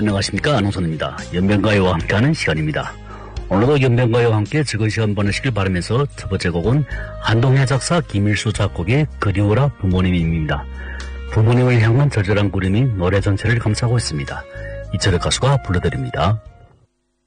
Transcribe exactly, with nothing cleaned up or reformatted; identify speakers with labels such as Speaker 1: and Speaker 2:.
Speaker 1: 안녕하십니까, 안홍선입니다. 연변가요와 함께하는 시간입니다. 오늘도 연변가요와 함께 즐거운 시간 보내시길 바라면서 첫 번째 곡은 한동혜 작사 김일수 작곡의 그리워라 부모님입니다. 부모님을 향한 절절한 그림이 노래 전체를 감싸고 있습니다. 이철의 가수가 불러드립니다.